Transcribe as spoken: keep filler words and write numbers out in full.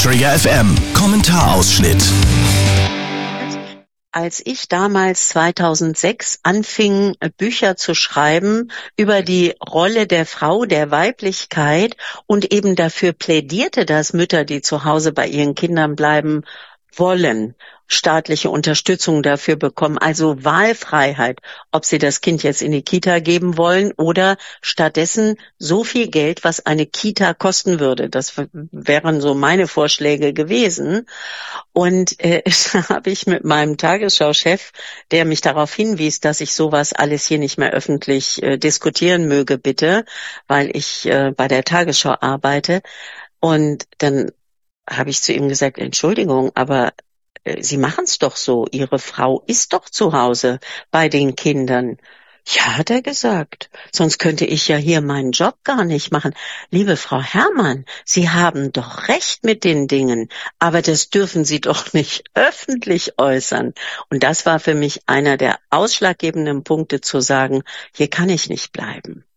Träger F M. Kommentarausschnitt. Als ich damals zweitausendsechs anfing, Bücher zu schreiben über die Rolle der Frau, der Weiblichkeit und eben dafür plädierte, dass Mütter, die zu Hause bei ihren Kindern bleiben wollen, staatliche Unterstützung dafür bekommen, also Wahlfreiheit, ob sie das Kind jetzt in die Kita geben wollen oder stattdessen so viel Geld, was eine Kita kosten würde. Das wären so meine Vorschläge gewesen. Und äh, da habe ich mit meinem Tagesschau-Chef, der mich darauf hinwies, dass ich sowas alles hier nicht mehr öffentlich äh, diskutieren möge, bitte, weil ich äh, bei der Tagesschau arbeite. Und dann habe ich zu ihm gesagt, Entschuldigung, aber äh, Sie machen es doch so. Ihre Frau ist doch zu Hause bei den Kindern. Ja, hat er gesagt. Sonst könnte ich ja hier meinen Job gar nicht machen. Liebe Frau Herrmann, Sie haben doch recht mit den Dingen, aber das dürfen Sie doch nicht öffentlich äußern. Und das war für mich einer der ausschlaggebenden Punkte zu sagen, hier kann ich nicht bleiben.